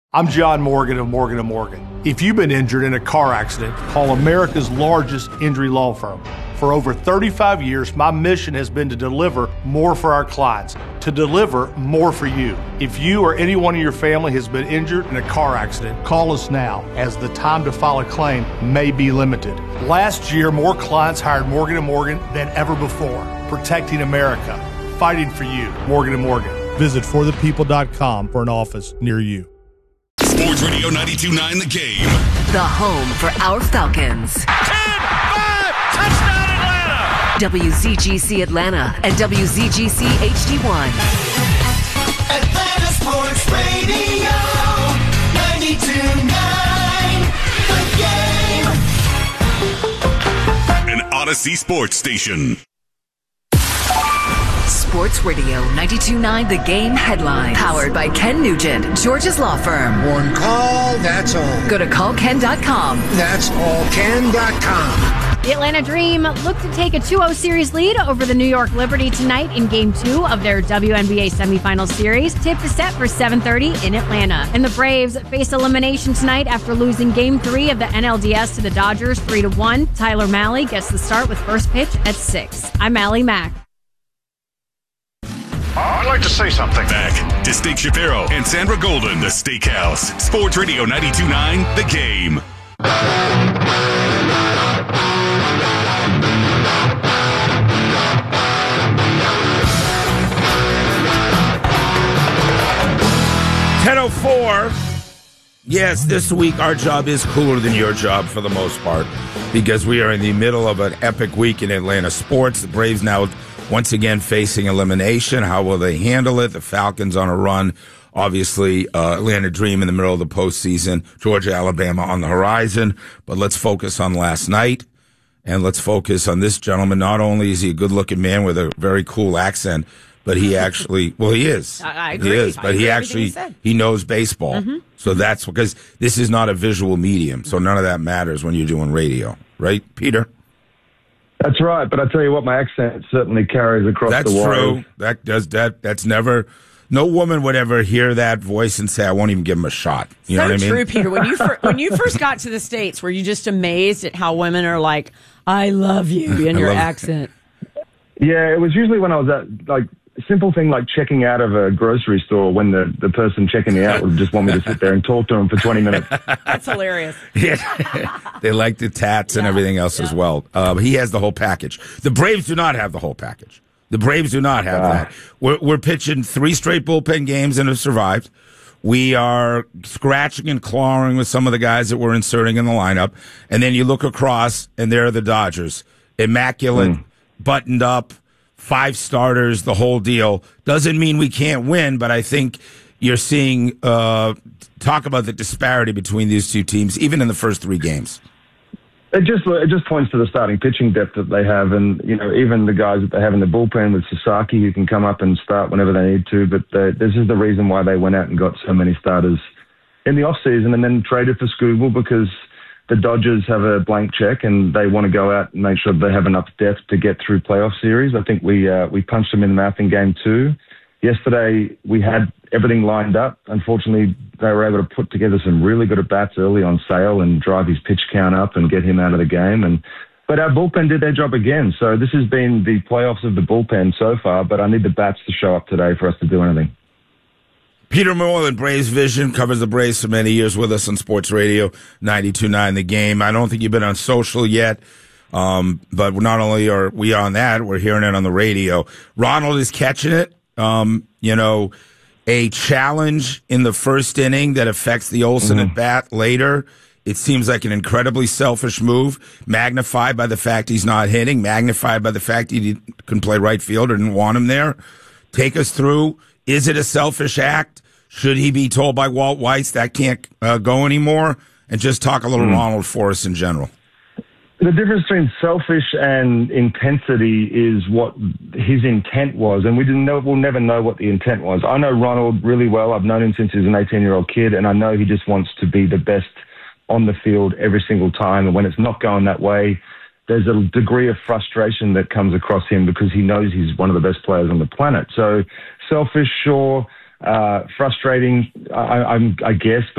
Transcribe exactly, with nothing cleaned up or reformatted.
I'm John Morgan of Morgan and Morgan. If you've been injured in a car accident, call America's largest injury law firm. For over thirty-five years, my mission has been to deliver more for our clients, to deliver more for you. If you or anyone in your family has been injured in a car accident, call us now, as the time to file a claim may be limited. Last year, more clients hired Morgan and Morgan than ever before, protecting America, fighting for you. Morgan and Morgan. Visit for the people dot com for an office near you. Sports Radio ninety-two point nine The Game. The home for our Falcons. ten five, touchdown Atlanta! W Z G C Atlanta and W Z G C H D one. Atlanta Sports Radio ninety-two point nine The Game. An Odyssey Sports Station. Sports Radio ninety-two point nine The Game headlines. Powered by Ken Nugent, George's Law Firm. One call, that's all. Go to call ken dot com. That's all ken dot com. The Atlanta Dream look to take a two oh series lead over the New York Liberty tonight in Game two of their W N B A semifinal series. Tip is set for seven thirty in Atlanta. And the Braves face elimination tonight after losing Game three of the N L D S to the Dodgers three to one. Tyler Mahle gets the start with first pitch at six. I'm Allie Mack. I'd like to say something. Back to Steak Shapiro and Sandra Golden, The Steakhouse. Sports Radio ninety-two point nine The Game. ten oh four. Yes, this week our job is cooler than your job for the most part because we are in the middle of an epic week in Atlanta sports. The Braves now once again facing elimination. How will they handle it? The Falcons on a run. Obviously, uh, Atlanta Dream in the middle of the postseason. Georgia, Alabama on the horizon. But let's focus on last night. And let's focus on this gentleman. Not only is he a good-looking man with a very cool accent, but he actually, well, he is. I, I agree. He is, but he actually, he, he knows baseball. Mm-hmm. So that's because this is not a visual medium. So none of that matters when you're doing radio. Right, Peter? That's right, but I tell you what, my accent certainly carries across that's the wire. That's true. That does that. That's never. No woman would ever hear that voice and say, "I won't even give him a shot." You so know what I mean? True, Peter. When you fir- when you first got to the States, were you just amazed at how women are like, "I love you" in your accent? Yeah, it was usually when I was at like a simple thing like checking out of a grocery store when the, the person checking me out would just want me to sit there and talk to them for twenty minutes. That's hilarious. Yeah. They like the tats and yeah. everything else yeah. as well. Uh, he has the whole package. The Braves do not have the whole package. The Braves do not have uh, that. We're, we're pitching three straight bullpen games and have survived. We are scratching and clawing with some of the guys that we're inserting in the lineup. And then you look across, and there are the Dodgers. Immaculate, mm. buttoned up, five starters, the whole deal. Doesn't mean we can't win, but I think you're seeing uh, talk about the disparity between these two teams, even in the first three games. It just it just points to the starting pitching depth that they have, and you know even the guys that they have in the bullpen with Sasaki, who can come up and start whenever they need to. But they, this is the reason why they went out and got so many starters in the off season, and then traded for Skubal because the Dodgers have a blank check and they want to go out and make sure they have enough depth to get through playoff series. I think we uh, we punched them in the mouth in game two. Yesterday, we had everything lined up. Unfortunately, they were able to put together some really good at-bats early on Sale and drive his pitch count up and get him out of the game. And But our bullpen did their job again. So this has been the playoffs of the bullpen so far, but I need the bats to show up today for us to do anything. Peter Moreland, Braves Vision, covers the Braves for many years with us on Sports Radio ninety-two point nine The Game. I don't think you've been on social yet, um, but not only are we on that, we're hearing it on the radio. Ronald is catching it. Um, you know, a challenge in the first inning that affects the Olsen mm-hmm. at bat later. It seems like an incredibly selfish move, magnified by the fact he's not hitting, magnified by the fact he couldn't play right field or didn't want him there. Take us through. Is it a selfish act? Should he be told by Walt Weiss that can't uh, go anymore? And just talk a little mm. Ronald for us in general. The difference between selfish and intensity is what his intent was, and we didn't know. We'll never know what the intent was. I know Ronald really well. I've known him since he was an eighteen-year-old kid, and I know he just wants to be the best on the field every single time. And when it's not going that way, there's a degree of frustration that comes across him because he knows he's one of the best players on the planet. So selfish, sure. Uh, frustrating, I, I'm, I guess,